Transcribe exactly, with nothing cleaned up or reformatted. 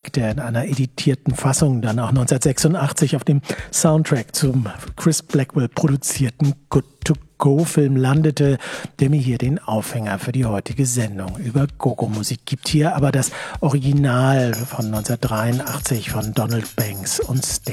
Track, der in einer editierten Fassung dann auch neunzehnhundertsechsundachtzig auf dem Soundtrack zum Chris Blackwell produzierten Good to Go-Film landete, der mir hier den Aufhänger für die heutige Sendung über Go-Go-Musik gibt. Hier aber das Original von neunzehnhundertdreiundachtzig von Donald Banks und Sting.